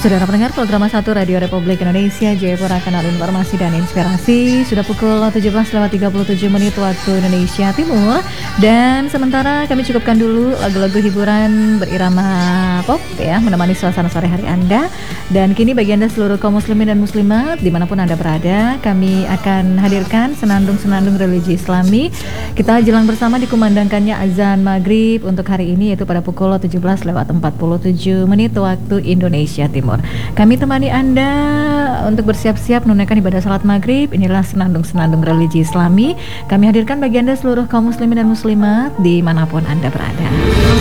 Saudara pendengar program 1 Radio Republik Indonesia Jayapura, Kanal Informasi dan Inspirasi. Sudah pukul 17:37 waktu Indonesia Timur. Dan sementara kami cukupkan dulu lagu-lagu hiburan berirama pop ya, menemani suasana sore hari Anda. Dan kini bagi Anda seluruh kaum muslimin dan muslimat dimanapun Anda berada, kami akan hadirkan senandung-senandung religi Islami. Kita jelang bersama dikumandangkannya azan maghrib untuk hari ini, yaitu pada pukul 17:47 waktu Indonesia Timur. Kami temani Anda untuk bersiap-siap menunaikan ibadah salat maghrib. Inilah senandung-senandung religi Islami. Kami hadirkan bagi Anda seluruh kaum muslimin dan muslimat dimanapun Anda berada.